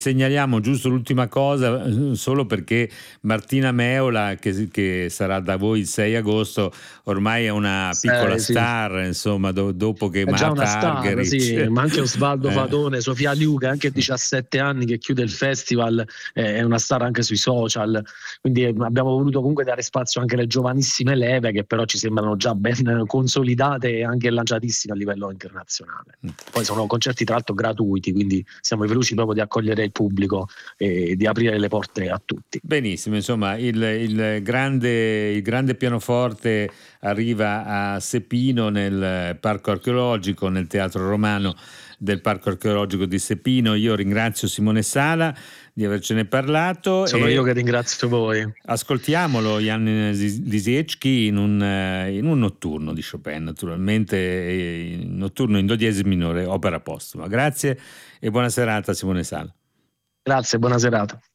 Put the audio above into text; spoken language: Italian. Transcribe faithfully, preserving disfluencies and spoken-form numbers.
Segnaliamo giusto l'ultima cosa, solo perché Martina Meola, che, che sarà da voi il sei agosto, ormai è una piccola Eh, sì. star, insomma, do, dopo che È già una Marta star, Argerich. sì, ma anche Osvaldo eh. Fadone, Sofia Liuca, anche diciassette anni che chiude il festival, eh, è una star anche sui social, quindi abbiamo voluto comunque dare spazio anche alle giovanissime leve che però ci sembrano già ben consolidate e anche lanciatissime a livello internazionale. Poi sono concerti tra l'altro gratuiti, quindi siamo veloci proprio di accogliere il pubblico e di aprire le porte a tutti. Benissimo, insomma, il, il, grande, il grande pianoforte arriva a Sepino nel Parco Archeologico, nel Teatro Romano del Parco Archeologico di Sepino. Io ringrazio Simone Sala di avercene parlato. Sono e io che ringrazio voi. Ascoltiamolo, Jan Lisiecki, in un, in un notturno di Chopin, naturalmente, in notturno in do diesis minore, opera postuma. Grazie e buona serata Simone Sala. Grazie, buona serata.